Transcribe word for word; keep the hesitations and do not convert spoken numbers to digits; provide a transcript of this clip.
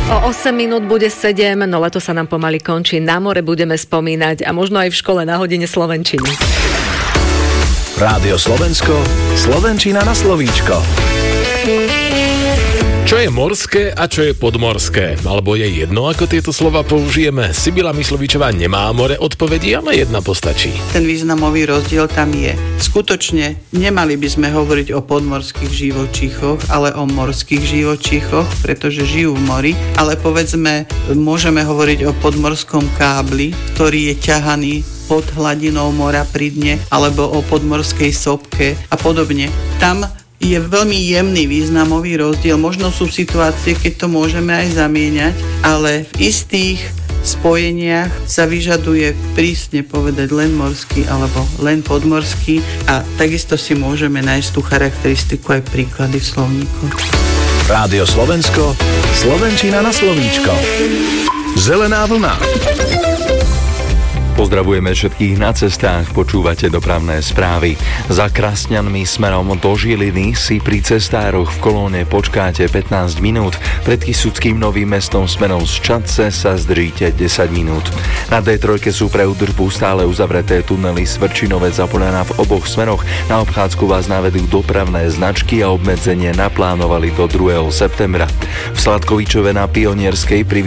O osem minút bude sedem, no leto sa nám pomaly končí. Na more budeme spomínať a možno aj v škole na hodine slovenčiny. Rádio Slovensko, slovenčina na slovíčko. Čo je morské a čo je podmorské? Alebo je jedno, ako tieto slova použijeme? Sibila Myslovičová nemá more odpovedí, ale jedna postačí. Ten významový rozdiel tam je. Skutočne nemali by sme hovoriť o podmorských živočíchoch, ale o morských živočíchoch, pretože žijú v mori. Ale povedzme, môžeme hovoriť o podmorskom kábli, ktorý je ťahaný pod hladinou mora pri dne, alebo o podmorskej sopke a podobne. Tam je veľmi jemný významový rozdiel. Možno sú situácie, keď to môžeme aj zamieňať, ale v istých spojeniach sa vyžaduje prísne povedať len morský alebo len podmorský a takisto si môžeme nájsť tú charakteristiku aj príklady v slovníku. Rádio Slovensko, slovenčina na slovíčko. Zelená vlna. Pozdravujeme všetkých na cestách, počúvate dopravné správy. Za Krasňanmi smerom do Žiliny si pri cestároch v kolóne počkáte pätnásť minút, pred Kysuckým Novým Mestom smerom z Čadce sa zdržíte desať minút. Na dé tri sú pre údržbu stále uzavreté tunely Svrčinovec a Poľana v oboch smeroch. Na obchádzku vás navedú dopravné značky a obmedzenie naplánovali do druhého septembra. V Sladkovičove na Pionierskej pri